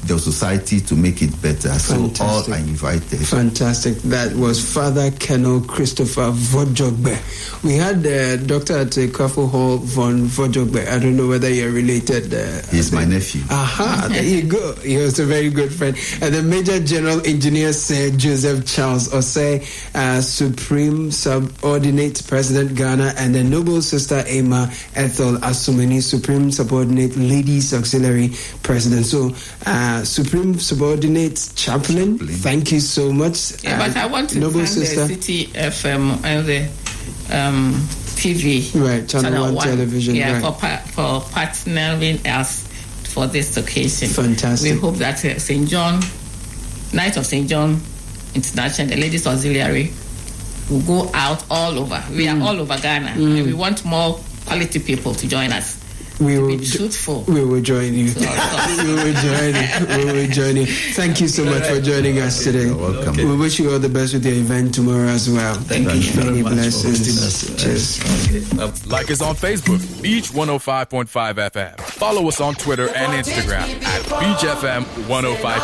the society to make it better. Fantastic. So all are invited. Fantastic. That was Father Colonel Christopher Vojogbe. We had Dr. Atekwafo Hall von Vojogbe. I don't know whether you're related. He's my nephew. Aha, there you go. He was a very good friend. And the Major General Engineer Sir Joseph Charles Osei, Supreme Subordinate President Ghana, and the Noble Sister Emma Ethel Asumeni, Supreme Subordinate Ladies Auxiliary President. So, Supreme Subordinate Chaplain, thank you so much. Yeah, but I want to Noble thank Sister. the City FM and the TV. Right, Channel 1 Television. Yeah, right. for partnering us for this occasion. Fantastic. We hope that St. John, Knight of St. John International, the Ladies Auxiliary, will go out all over. We are all over Ghana, and we want more quality people to join us. We will be truthful. We will join you. We will join you. We will join you. Thank you so much for joining us today. You're welcome. We wish you all the best with your event tomorrow as well. Thank you very Many much blessings. for hosting us. Cheers. Like us on Facebook, Beach 105.5 FM. Follow us on Twitter and Instagram at Beach FM 105.